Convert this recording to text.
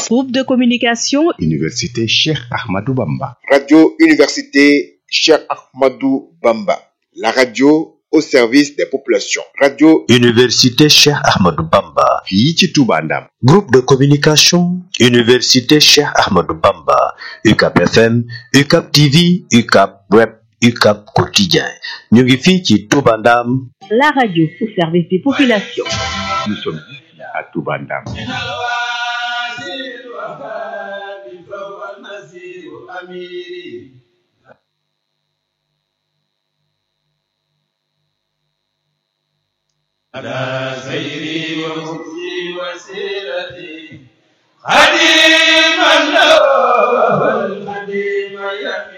Groupe de communication Université Cheikh Ahmadou Bamba. Radio Université Cheikh Ahmadou Bamba. La radio au service des populations. Radio Université Cheikh Ahmadou Bamba. fii ci Touba Ndam. Groupe de communication Université Cheikh Ahmadou Bamba. UCAP FM, UCAP TV, UCAP Web, UCAP Quotidien. ñu ngi fii ci Touba Ndam. la radio au service des populations. Nous sommes ici à Touba Ndam. على سيري ومكسي وسيرتي خديما له الخديم يحيي